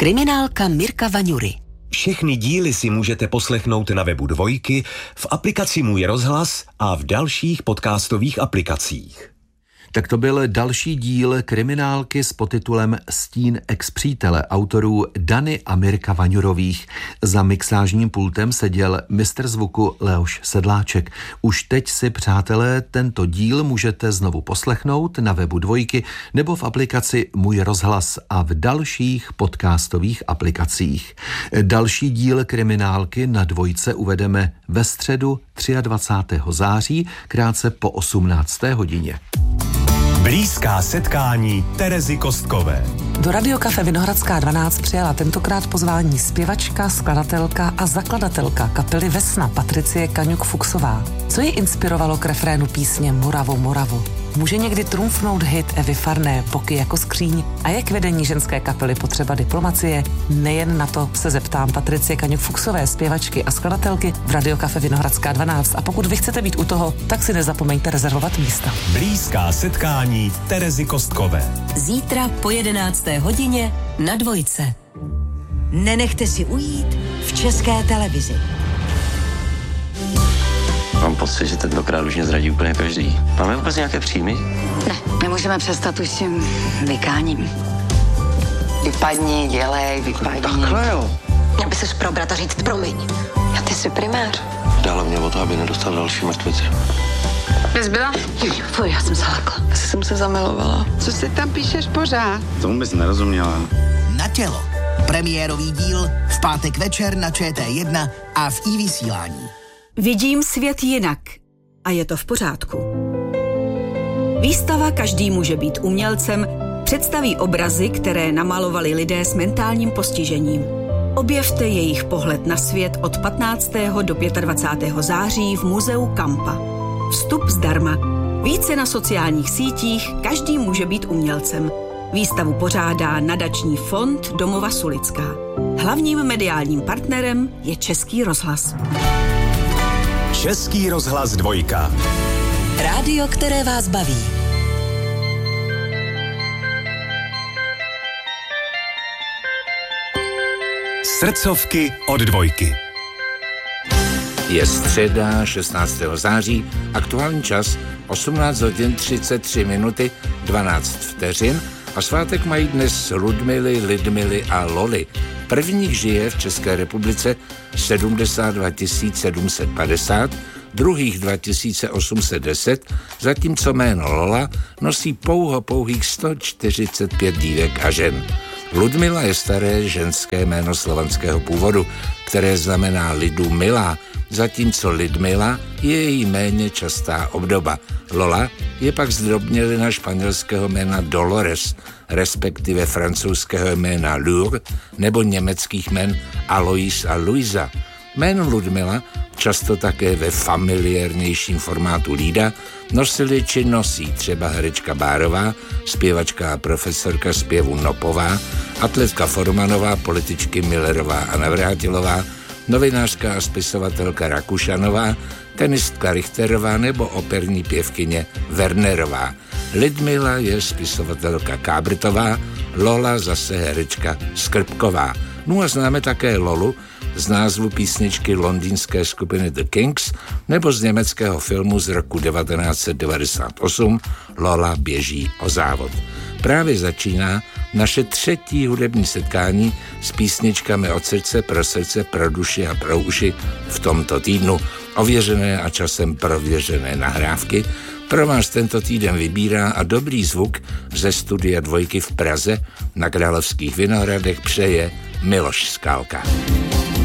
Kriminálka Mirka Vaňury. Všechny díly si můžete poslechnout na webu Dvojky, v aplikaci Můj rozhlas a v dalších podcastových aplikacích. Tak to byl další díl kriminálky s podtitulem Stín ex-přítele autorů Dany a Mirka Vaňurových. Za mixážním pultem seděl mistr zvuku Leoš Sedláček. Už teď si, přátelé, tento díl můžete znovu poslechnout na webu Dvojky nebo v aplikaci Můj rozhlas a v dalších podcastových aplikacích. Další díl kriminálky na Dvojce uvedeme ve středu 23. září, krátce po 18. hodině. Blízká setkání Terezy Kostkové. Do Radiokafe Vinohradská 12 přijala tentokrát pozvání zpěvačka, skladatelka a zakladatelka kapely Vesna Patricie Kaňuk-Fuchsová. Co ji inspirovalo k refrénu písně Moravu, Moravu? Může někdy trumfnout hit Evy Farné Poky jako skříň a je k vedení ženské kapely potřeba diplomacie? Nejen na to se zeptám Patricie Kaňuk-Fuchsové, zpěvačky a skladatelky v Radiokafe Vinohradská 12. A pokud vy chcete být u toho, tak si nezapomeňte rezervovat místa. Blízká setkání Terezy Kostkové. Zítra po 11. hodině na Dvojce. Nenechte si ujít v České televizi. Mám pocit, že tentokrát už mě zradí úplně každý. Máme vůbec nějaké příjmy? Ne, nemůžeme přestat už s tím vykáním. Vypadni, dělej, vypadni. Takhle jo. Měl by seš probrat a říct promiň. A ty jsi primář. Dále mě o to, aby nedostal další mrtvici. Bys byla? Fuj, já jsem se lekla. Asi jsem se zamilovala. Co si tam píšeš pořád? Tomu bys nerozuměla. Na tělo. Premiérový díl v pátek večer na ČT1 a v iVysílání. Vidím svět jinak a je to v pořádku. Výstava Každý může být umělcem představí obrazy, které namalovali lidé s mentálním postižením. Objevte jejich pohled na svět od 15. do 25. září v muzeu Kampa. Vstup zdarma. Více na sociálních sítích Každý může být umělcem. Výstavu pořádá nadační fond Domova Sulická. Hlavním mediálním partnerem je Český rozhlas. Český rozhlas Dvojka. Rádio, které vás baví. Srdcovky od Dvojky. Je středa 16. září, aktuální čas 18 hodin 33 minuty 12 vteřin a svátek mají dnes Ludmily, Lidmily a Loly. Prvních žije v České republice 72 750, druhých 2810, zatímco jméno Lola nosí pouhých 145 dívek a žen. Ludmila je staré ženské jméno slovanského původu, které znamená lidu milá, zatímco Lidmila je její méně častá obdoba. Lola je pak zdrobnělina španělského jména Dolores, respektive francouzského jména Lourdes nebo německých jmen Alois a Luisa. Jméno Ludmila, často také ve familiárnějším formátu Lída, nosili či nosí třeba herečka Bárová, zpěvačka a profesorka zpěvu Nopová, atletka Formanová, političky Millerová a Navrátilová, novinářka a spisovatelka Rakušanová, tenistka Richterová nebo operní pěvkyně Wernerová. Lidmila je spisovatelka Kábrtová, Lola zase herečka Skrbková. No a známe také Lolu z názvu písničky londýnské skupiny The Kings nebo z německého filmu z roku 1998 Lola běží o závod. Právě začíná naše třetí hudební setkání s písničkami od srdce, pro duši a pro uši v tomto týdnu. Ověřené a časem prověřené nahrávky pro vás tento týden vybírá a dobrý zvuk ze studia Dvojky v Praze na Královských Vinohradech přeje Miloš Skálka.